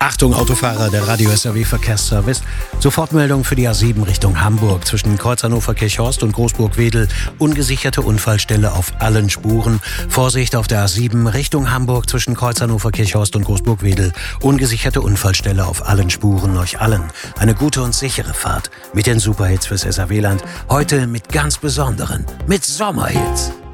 Achtung Autofahrer, der Radio SAW Verkehrsservice. Sofortmeldung für die A7 Richtung Hamburg. Zwischen Kreuz Hannover-Kirchhorst und Großburg-Wedel ungesicherte Unfallstelle auf allen Spuren. Vorsicht auf der A7 Richtung Hamburg zwischen Kreuz Hannover-Kirchhorst und Großburg-Wedel. Ungesicherte Unfallstelle auf allen Spuren. Euch allen eine gute und sichere Fahrt mit den Superhits fürs SAW-Land. Heute mit ganz besonderen, mit Sommerhits.